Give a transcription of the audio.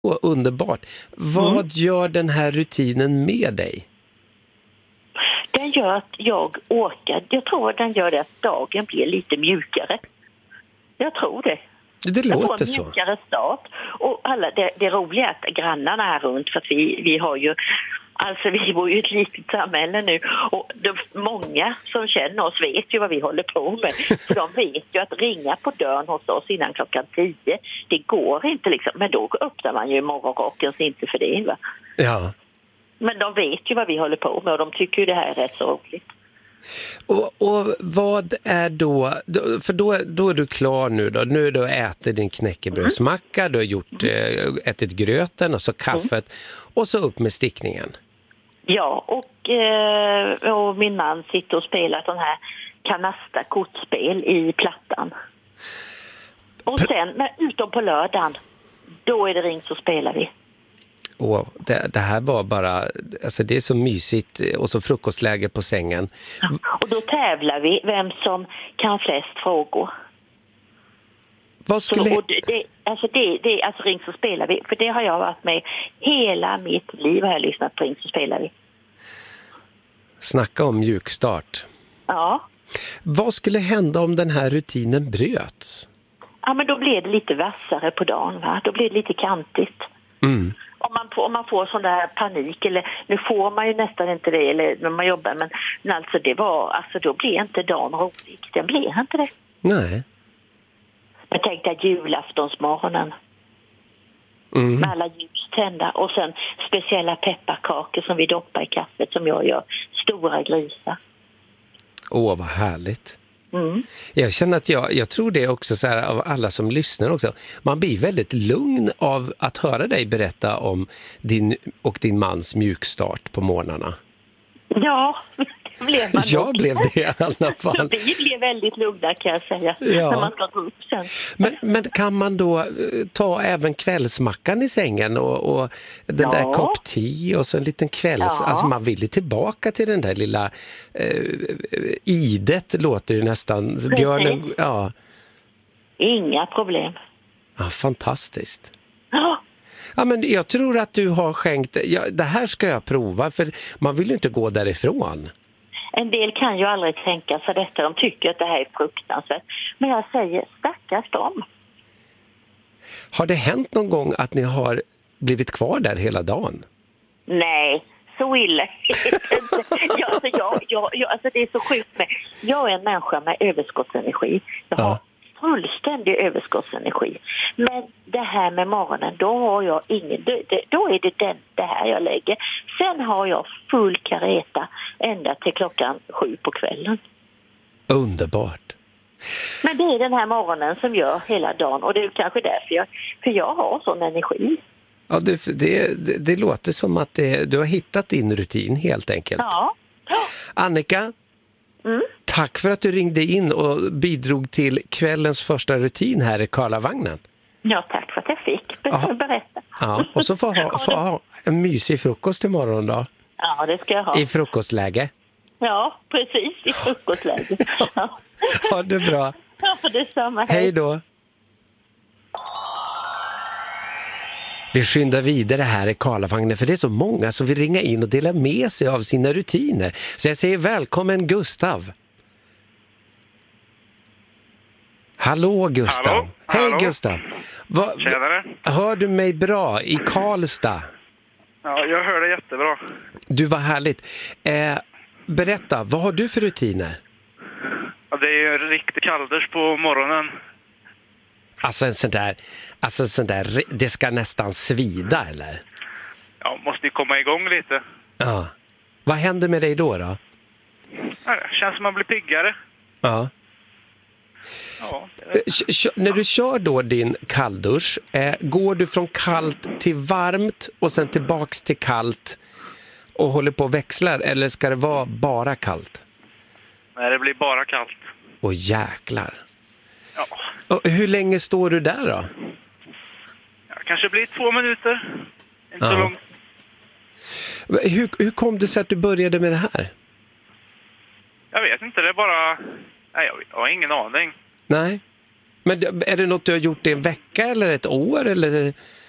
Underbart. Vad gör den här rutinen med dig? Den gör att jag orkar. Jag tror att den gör det att dagen blir lite mjukare. Jag tror det. Det låter så. En mjukare start. Och alla, det roliga är att grannarna här runt, för att vi har ju, alltså vi bor ju i ett litet samhälle nu, och många som känner oss vet ju vad vi håller på med. För de vet ju att ringa på dörren hos oss innan 10:00, det går inte liksom. Men då öppnar man ju i morgonrocken, så inte för det, va? Ja. Men de vet ju vad vi håller på med, och de tycker ju det här är rätt så roligt. Och vad är då, för då är du klar nu då. Nu har du ätit din knäckebrödsmacka, du har gjort ätit gröten och så kaffet och så upp med stickningen. Ja, och min man sitter och spelar sån här kanasta-kortspel i plattan. Och sen, utom på lördagen, då är det ring så spelar vi. Och det här var bara, alltså det är så mysigt, och så frukostläge på sängen. Ja, och då tävlar vi vem som kan flest frågor. Vad skulle... Alltså ring så spelar vi, för det har jag varit med hela mitt liv, har jag lyssnat på ring så spelar vi. Snacka om mjukstart. Ja. Vad skulle hända om den här rutinen bröts? Ja, men då blir det lite vassare på dagen, va? Då blir det lite kantigt. Mm. Om man får sån där panik, eller nu får man ju nästan inte det eller när man jobbar, men alltså då blir inte dagen rolig. Den blir inte det. Nej. Men tänk dig julaftonsmorgonen. Med alla ljus tända och sen speciella pepparkakor som vi doppar i kaffet, som jag gör, stora grisar. Vad härligt. Jag känner att jag tror det också så här, av alla som lyssnar också. Man blir väldigt lugn av att höra dig berätta om din och din mans mjukstart på morgnarna. Ja, det blev man. Jag blev det i alla fall. Vi blev väldigt lugna, kan jag säga, när man ska gå upp sen. Men kan man då ta även kvällsmackan i sängen och den där kopp te och så en liten kvälls... Ja. Alltså man vill ju tillbaka till den där lilla idet, låter det nästan. Björnen, ja. Inga problem. Ja, fantastiskt. Ja. Ja, men jag tror att du har skänkt... det här ska jag prova, för man vill ju inte gå därifrån. En del kan ju aldrig tänka sig detta. De tycker att det här är fruktansvärt. Men jag säger, stackars dem. Har det hänt någon gång att ni har blivit kvar där hela dagen? Nej, så illa. Alltså det är så sjukt med. Jag är en människa med överskottsenergi. Jag har fullständig överskottsenergi. Men det här med morgonen, då har jag ingen... Då är det här jag lägger. Sen har jag full kareta ända till 7:00 på kvällen. Underbart. Men det är den här morgonen som gör hela dagen. Och det är kanske därför jag har sån energi. Ja, det låter som att du har hittat din rutin helt enkelt. Ja. Annika, tack för att du ringde in och bidrog till kvällens första rutin här i Karlavagnen. Ja, tack för att jag fick berätta. Ja, och så får ha en mysig frukost imorgon då. Ja, det ska jag ha. I frukostläge. Ja, precis, i frukostläge. Ja. Ha det bra. Ja, detsamma. Hej då. Vi skyndar vidare här i Karlavagnen, för det är så många som vill ringa in och dela med sig av sina rutiner. Så jag säger välkommen Gustav. Hallå Gustav. Hej Gustav. Tjenare. Hör du mig bra i Karlstad? Ja, jag hör det jättebra. Du, var härligt. Berätta, vad har du för rutiner? Ja, det är ju en riktig kalldusch på morgonen. Alltså en sån där, det ska nästan svida, eller? Ja, måste ju komma igång lite. Ja. Vad händer med dig då? Ja, det känns som man blir piggare. Ja. Ja. När du kör då din kalldusch, går du från kallt till varmt och sen tillbaks till kallt och håller på och växlar, eller ska det vara bara kallt? Nej, det blir bara kallt. Åh jäklar. Ja. Och hur länge står du där då? Ja, kanske blir 2 minuter. Inte så långt. Hur kom det sig att du började med det här? Jag vet inte, det är bara... Nej, jag har ingen aning. Nej. Men är det något du har gjort i en vecka eller ett år? Eller?